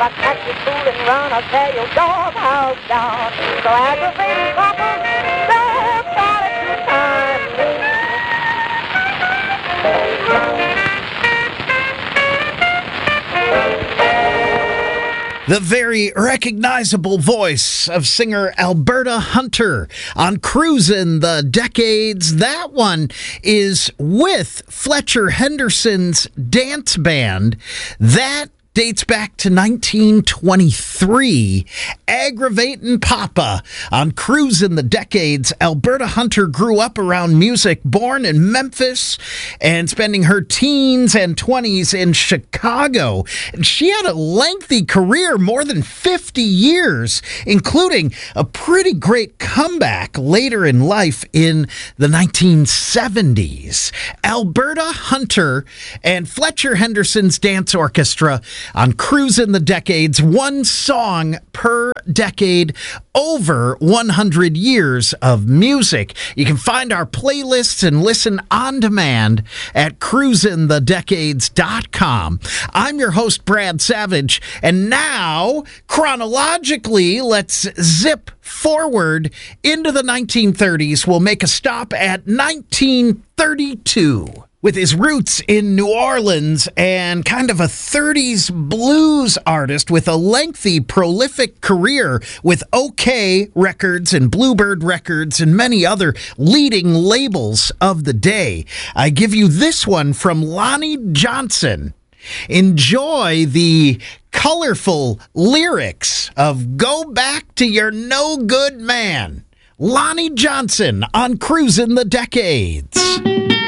I catch you fooling around, I'll tear your doghouse down. So aggravating couples, don't start at your time. The very recognizable voice of singer Alberta Hunter on Cruisin' the Decades. That one is with Fletcher Henderson's dance band. That dates back to 1923. Aggravatin' Papa on Cruisin' the Decades. Alberta Hunter grew up around music, born in Memphis and spending her teens and 20s in Chicago. And she had a lengthy career, more than 50 years, including a pretty great comeback later in life in the 1970s. Alberta Hunter and Fletcher Henderson's Dance Orchestra on Cruisin' the Decades, one song per decade, over 100 years of music. You can find our playlists and listen on demand at cruisinthedecades.com. I'm your host, Brad Savage, and now, chronologically, let's zip forward into the 1930s. We'll make a stop at 1932. With his roots in New Orleans and kind of a 30s blues artist with a lengthy, prolific career with OK Records and Bluebird Records and many other leading labels of the day, I give you this one from Lonnie Johnson. Enjoy the colorful lyrics of Go Back to Your No Good Man. Lonnie Johnson on Cruisin' the Decades.